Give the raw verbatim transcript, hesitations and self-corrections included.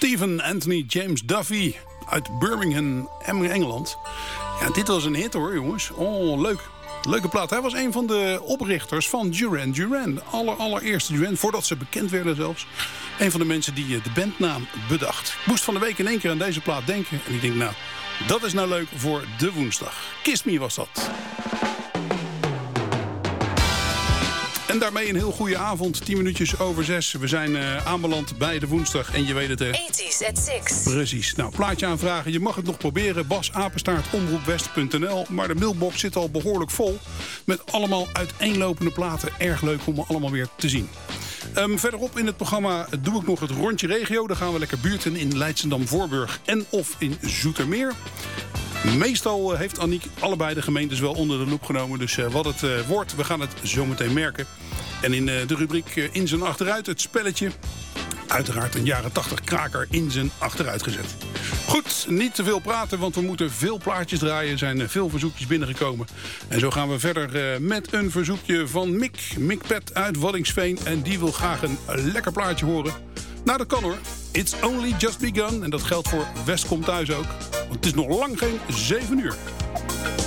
Stephen Anthony James Duffy uit Birmingham, Engeland. Ja, dit was een hit hoor, jongens. Oh, leuk. Leuke plaat. Hij was een van de oprichters van Duran Duran. De aller, allereerste Duran, voordat ze bekend werden zelfs. Een van de mensen die de bandnaam bedacht. Ik moest van de week in één keer aan deze plaat denken. En ik denk, nou, dat is nou leuk voor de woensdag. Kiss Me was dat. En daarmee een heel goede avond. tien minuutjes over zes. We zijn uh, aanbeland bij de woensdag. En je weet het, hè? eighties at six. Precies. Nou, plaatje aanvragen. Je mag het nog proberen. Bas apenstaart omroepwest punt n l. Maar de mailbox zit al behoorlijk vol. Met allemaal uiteenlopende platen. Erg leuk om me allemaal weer te zien. Um, verderop in het programma doe ik nog het rondje regio. Dan gaan we lekker buurten in Leidschendam, Voorburg en of in Zoetermeer. Meestal heeft Aniek allebei de gemeentes wel onder de loep genomen. Dus uh, wat het uh, wordt, we gaan het zo meteen merken. En in uh, de rubriek uh, In zijn achteruit, het spelletje. Uiteraard een jaren tachtig kraker in zijn achteruit gezet. Goed, niet te veel praten, want we moeten veel plaatjes draaien. Er zijn uh, veel verzoekjes binnengekomen. En zo gaan we verder uh, met een verzoekje van Mick. Mick Pet uit Waddinxveen. En die wil graag een uh, lekker plaatje horen. Nou, dat kan hoor. It's only just begun. En dat geldt voor West komt thuis ook. Want het is nog lang geen zeven uur.